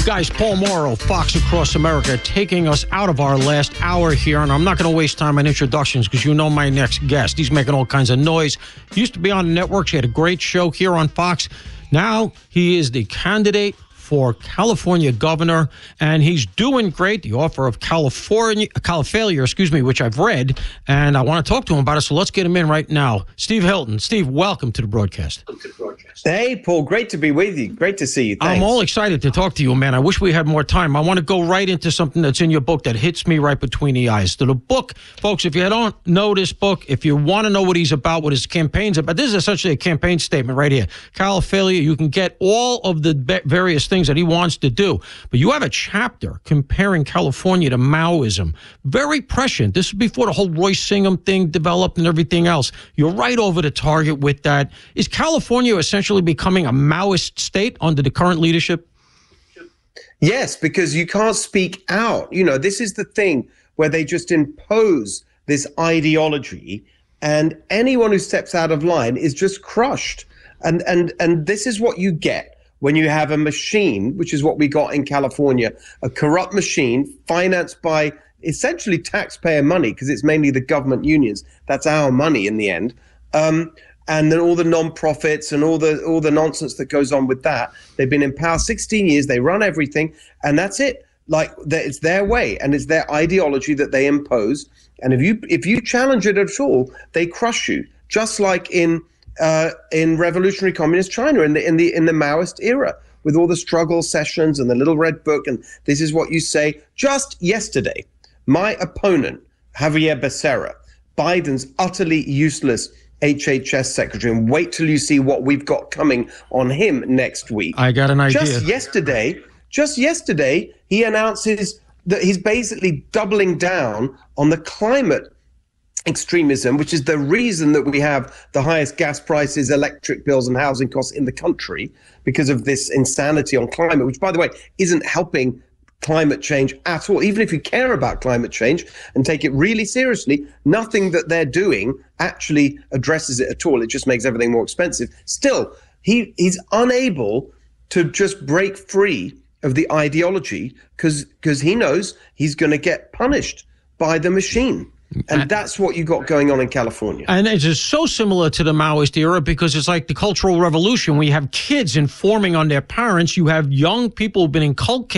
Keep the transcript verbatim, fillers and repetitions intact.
Guys, Paul Morrow, Fox Across America, taking us out of our last hour here, and I'm not going to waste time on introductions because you know my next guest. He's making all kinds of noise. He used to be on the network. He had a great show here on Fox. Now he is the candidate for California governor, and he's doing great. The offer of California, Califailure, excuse me, which I've read, and I want to talk to him about it, so let's get him in right now. Steve Hilton. Steve, welcome to the broadcast. Hey, Paul, great to be with you. Great to see you. Thanks. I'm all excited to talk to you, man. I wish we had more time. I want to go right into something that's in your book that hits me right between the eyes. So the book, folks, if you don't know this book, if you want to know what he's about, what his campaign's about, this is essentially a campaign statement right here. Califailure, you can get all of the various things that he wants to do. But you have a chapter comparing California to Maoism. Very prescient. This is before the whole Royce Singham thing developed and everything else. You're right over the target with that. Is California essentially becoming a Maoist state under the current leadership? Yes, because you can't speak out. You know, this is the thing where they just impose this ideology, and anyone who steps out of line is just crushed. And and and this is what you get when you have a machine, which is what we got in California, a corrupt machine financed by essentially taxpayer money, because it's mainly the government unions. That's our money in the end. Um, and then all the non-profits and all the all the nonsense that goes on with that. They've been in power sixteen years. They run everything, and that's it. Like, it's their way, and it's their ideology that they impose. And if you if you challenge it at all, they crush you. Just like in uh, in revolutionary communist China in the in the in the Maoist era, with all the struggle sessions and the little red book, and this is what you say. Just yesterday, my opponent, Javier Becerra, Biden's utterly useless H H S secretary, and wait till you see what we've got coming on him next week. I got an idea. Just yesterday, just yesterday, he announces that he's basically doubling down on the climate extremism, which is the reason that we have the highest gas prices, electric bills, and housing costs in the country, because of this insanity on climate, which, by the way, isn't helping climate change at all. Even if you care about climate change and take it really seriously, nothing that they're doing actually addresses it at all. It just makes everything more expensive. Still, he he's unable to just break free of the ideology because because he knows he's going to get punished by the machine. And that's what you got going on in California. And it's just so similar to the Maoist era, because it's like the Cultural Revolution. We have kids informing on their parents. You have young people who've been inculcated